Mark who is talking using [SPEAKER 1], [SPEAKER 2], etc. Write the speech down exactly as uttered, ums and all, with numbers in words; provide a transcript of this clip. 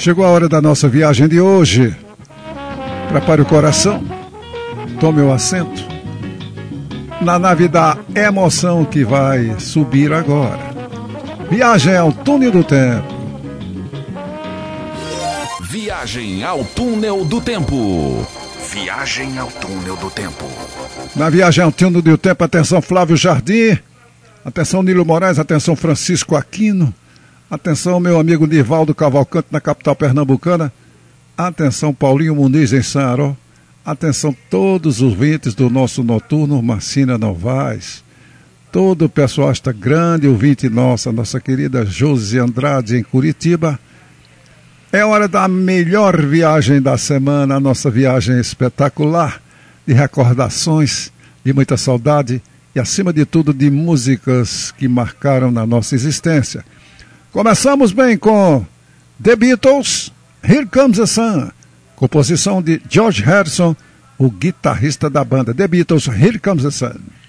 [SPEAKER 1] Chegou a hora da nossa viagem de hoje. Prepare o coração, tome o assento na nave da emoção que vai subir agora. Viagem ao túnel do tempo.
[SPEAKER 2] Viagem ao túnel do tempo. Viagem ao túnel do tempo.
[SPEAKER 1] Na viagem ao túnel do tempo, atenção Flávio Jardim, atenção Nilo Moraes, atenção Francisco Aquino, atenção meu amigo Nivaldo Cavalcante na capital pernambucana, atenção Paulinho Muniz em Sanaró, atenção todos os ouvintes do nosso noturno, Marcina Novaes, todo o pessoal, esta grande ouvinte nossa, nossa querida Josi Andrade em Curitiba. É hora da melhor viagem da semana, a nossa viagem espetacular, de recordações, de muita saudade e, acima de tudo, de músicas que marcaram na nossa existência. Começamos bem com The Beatles, Here Comes the Sun, composição de George Harrison, o guitarrista da banda. The Beatles, Here Comes the Sun.